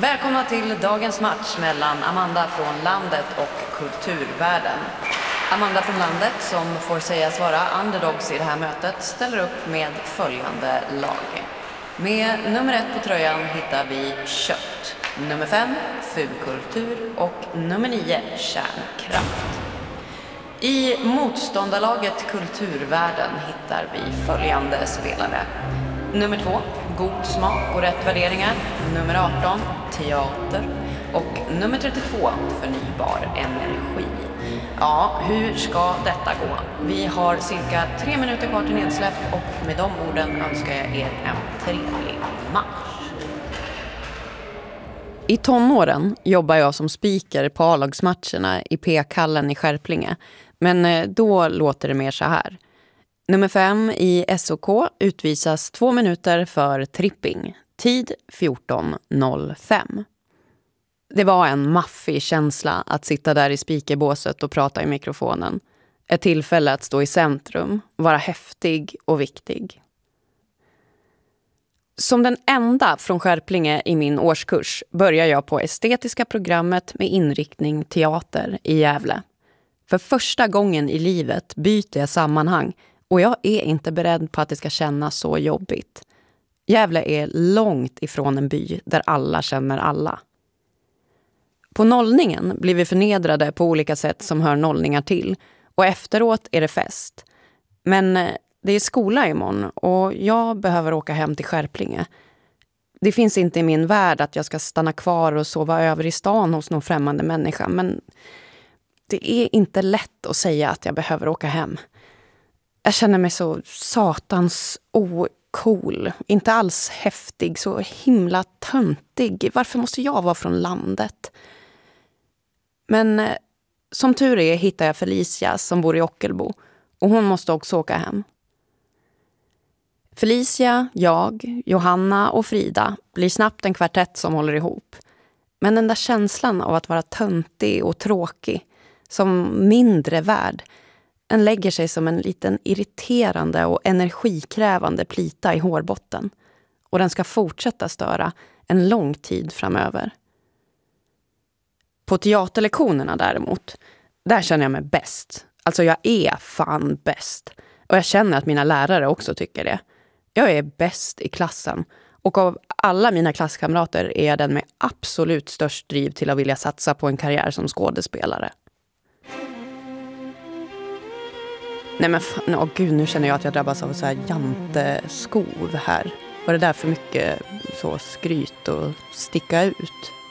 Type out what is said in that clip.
Välkomna till dagens match mellan Amanda från landet och kulturvärlden. Amanda från landet, som får sägas vara underdogs i det här mötet, ställer upp med följande lag. Med nummer 1 på tröjan hittar vi Kött, nummer 5 Fulkultur och nummer 9 Kärnkraft. I motståndarlaget Kulturvärlden hittar vi följande spelare. Nummer 2, God smak och rätt värderingar. Nummer 18, Teater. Och nummer 32, Förnybar energi. Ja, hur ska detta gå? Vi har cirka 3 minuter kvar till nedsläpp och med de orden önskar jag er en trevlig match. I tonåren jobbar jag som speaker på A-lagsmatcherna i P-kallen i Skärplinge. Men då låter det mer så här. Nummer 5 i SOK utvisas 2 minuter för tripping. Tid 14.05. Det var en maffig känsla att sitta där i speakerbåset och prata i mikrofonen. Ett tillfälle att stå i centrum, vara häftig och viktig. Som den enda från Skärplinge i min årskurs börjar jag på estetiska programmet med inriktning teater i Gävle. För första gången i livet byter jag sammanhang och jag är inte beredd på att det ska kännas så jobbigt. Gävle är långt ifrån en by där alla känner alla. På nollningen blir vi förnedrade på olika sätt som hör nollningar till och efteråt är det fest. Men det är skola imorgon och jag behöver åka hem till Skärplinge. Det finns inte i min värld att jag ska stanna kvar och sova över i stan hos någon främmande människa, men det är inte lätt att säga att jag behöver åka hem. Jag känner mig så satans cool, inte alls häftig, så himla töntig. Varför måste jag vara från landet? Men som tur är hittar jag Felicia som bor i Ockelbo och hon måste också åka hem. Felicia, jag, Johanna och Frida blir snabbt en kvartett som håller ihop. Men den där känslan av att vara töntig och tråkig, som mindre värd, den lägger sig som en liten irriterande och energikrävande plita i hårbotten. Och den ska fortsätta störa en lång tid framöver. På teaterlektionerna däremot, där känner jag mig bäst. Alltså jag är fan bäst. Och jag känner att mina lärare också tycker det. Jag är bäst i klassen. Och av alla mina klasskamrater är jag den med absolut störst driv till att vilja satsa på en karriär som skådespelare. Nej men fan, gud, nu känner jag att jag drabbas av så här janteskov här. Var det där för mycket så skryt och sticka ut?